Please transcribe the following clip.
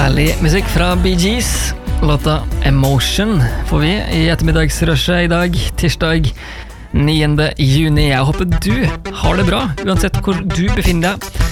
Herlig musikk fra Bee Gees. Låta Emotion får vi i ettermiddagsrushet i dag, tirsdag 9. juni. Jeg håper du har det bra, uansett hvor du befinner deg.